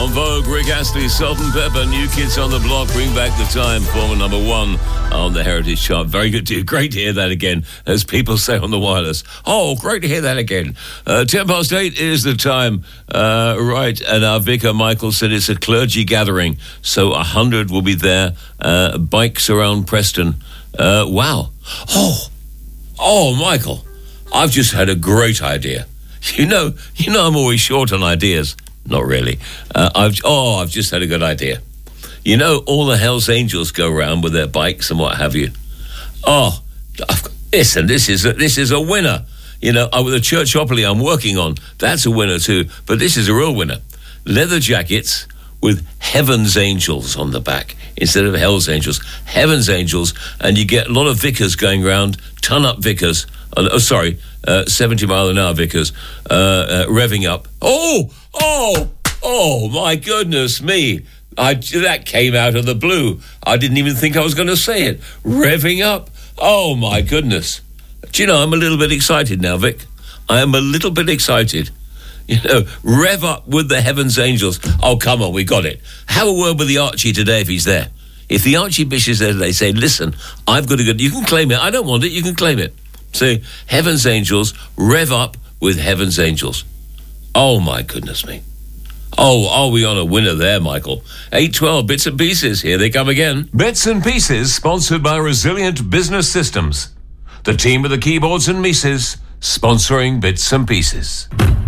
En Vogue, Rick Astley, Salt and Pepper, New Kids on the Block, Bring Back the Time, former number one on the Heritage Chart. Very good to you. Great to hear that again, as people say on the wireless. Oh, great to hear that again. 8:10 is the time. Right, and our vicar, Michael, said it's a clergy gathering, so 100 will be there. Bikes around Preston. Wow. Oh, Michael, I've just had a great idea. You know, I'm always short on ideas. Not really. I've just had a good idea. You know, all the Hells Angels go around with their bikes and what have you. Oh, listen, this is a winner. You know, with the Churchopoly I'm working on, that's a winner too. But this is a real winner. Leather jackets with Heaven's Angels on the back instead of Hell's Angels. Heaven's Angels, and you get a lot of vicars going around, ton-up vicars. 70-mile-an-hour vicars, revving up. Oh, my goodness me. That came out of the blue. I didn't even think I was going to say it. Revving up. Oh, my goodness. Do you know, I'm a little bit excited now, Vic. I am a little bit excited. You know, rev up with the Heaven's Angels. Oh, come on, we got it. Have a word with the Archie today if he's there. If the Archbishop is there today, say, listen, I've got to go. You can claim it. I don't want it. You can claim it. Say, Heaven's Angels, rev up with Heaven's Angels. Oh, my goodness me. Oh, are we on a winner there, Michael? 8:12, Bits and Pieces. Here they come again. Bits and Pieces, sponsored by Resilient Business Systems. The team of the keyboards and Mises, sponsoring Bits and Pieces.